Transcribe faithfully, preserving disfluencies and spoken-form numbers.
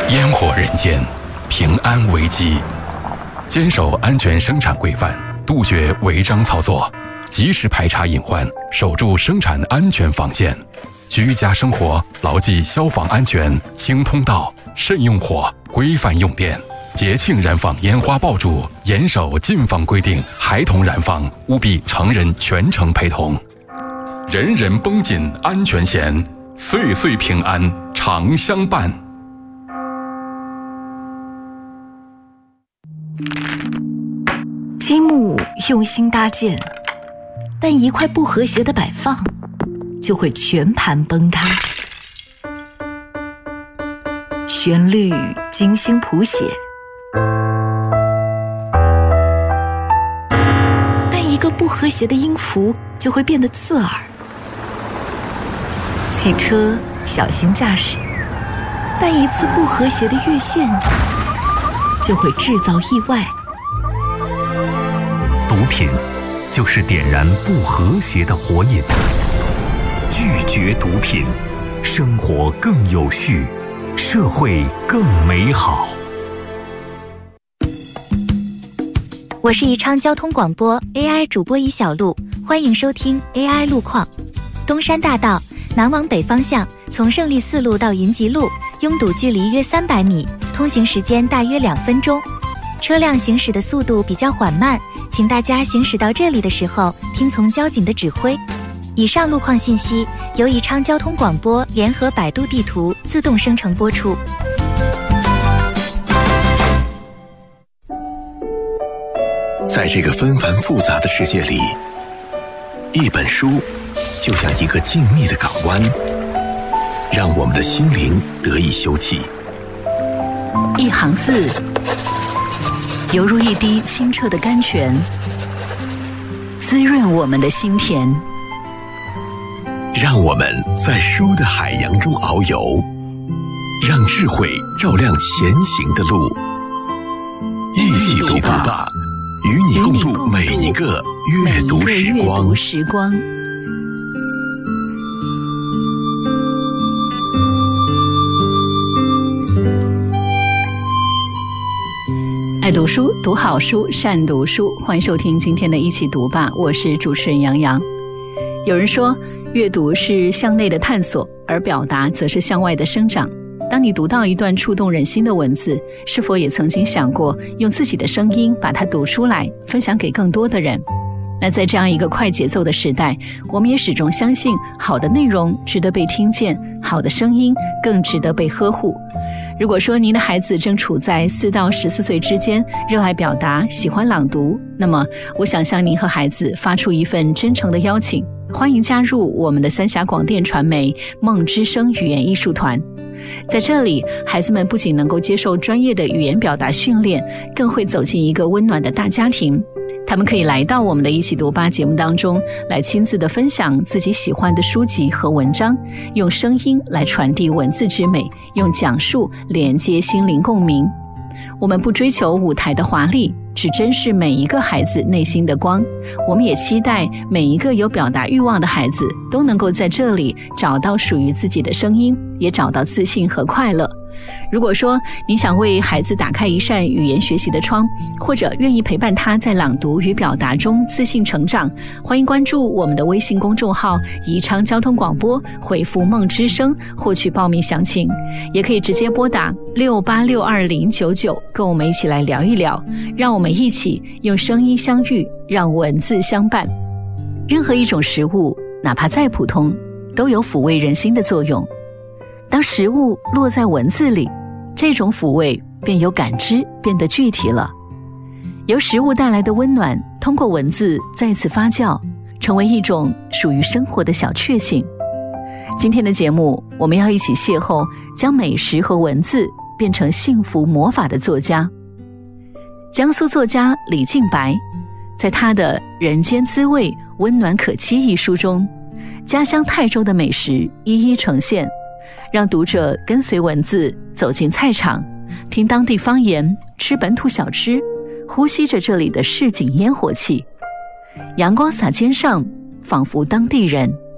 烟火人间，平安危机。坚守安全生产规范，杜绝违章操作，及时排查隐患，守住生产安全防线。居家生活牢记消防安全，清通道，慎用火，规范用电。节庆燃放烟花爆竹，严守禁放规定，孩童燃放务必成人全程陪同。人人绷紧安全弦，岁岁平安常相伴。 积木用心搭建，但一块不和谐的摆放，就会全盘崩塌。旋律精心谱写，但一个不和谐的音符就会变得刺耳。汽车小心驾驶，但一次不和谐的越线就会制造意外。 毒品就是点燃不和谐的火引，拒绝毒品，生活更有序，社会更美好。 我是宜昌交通广播 A I 主播宜小璐，欢迎收听 A I 路况。东山大道南往北方向，从胜利四路到云集路，拥堵距离约三百米，通行时间大约两分钟。车辆行驶的速度比较缓慢，请大家行驶到这里的时候听从交警的指挥。以上路况信息由宜昌交通广播联合百度地图自动生成播出。 在这个纷繁复杂的世界里，一本书就像一个静谧的港湾，让我们的心灵得以休憩。 一行字犹如一滴清澈的甘泉，滋润我们的心田。 让我们在书的海洋中遨游，让智慧照亮前行的路。一起读吧，与你共度每一个阅读时光。 时光爱读书，读好书，善读书。欢迎收听今天的一起读吧，我是主持人杨洋。有人说，阅读是向内的探索，而表达则是向外的生长。当你读到一段触动人心的文字，是否也曾经想过用自己的声音把它读出来，分享给更多的人？那在这样一个快节奏的时代，我们也始终相信，好的内容值得被听见，好的声音更值得被呵护。如果说您的孩子正处在四到十四岁之间，热爱表达，喜欢朗读，那么我想向您和孩子发出一份真诚的邀请，欢迎加入我们的三峡广电传媒梦之声语言艺术团。在这里，孩子们不仅能够接受专业的语言表达训练，更会走进一个温暖的大家庭。他们可以来到我们的一起读吧节目当中，来亲自的分享自己喜欢的书籍和文章，用声音来传递文字之美，用讲述连接心灵共鸣。我们不追求舞台的华丽，只珍视每一个孩子内心的光。我们也期待每一个有表达欲望的孩子都能够在这里找到属于自己的声音，也找到自信和快乐。如果说你想为孩子打开一扇语言学习的窗，或者愿意陪伴他在朗读与表达中自信成长，欢迎关注我们的微信公众号宜昌交通广播，回复梦之声获取报名详情。也可以直接拨打六八六二零九九，跟我们一起来聊一聊，让我们一起用声音相遇，让文字相伴。任何一种食物，哪怕再普通，都有抚慰人心的作用。当食物落在文字里，这种抚慰便由感知变得具体了。由食物带来的温暖，通过文字再次发酵，成为一种属于生活的小确幸。今天的节目，我们要一起邂逅将美食和文字变成幸福魔法的作家。江苏作家李静白，在他的《人间滋味，温暖可期》一书中，家乡泰州的美食一一呈现，让读者跟随文字走进菜场，听当地方言，吃本土小吃，呼吸着这里的市井烟火气。阳光洒肩上，仿佛当地人。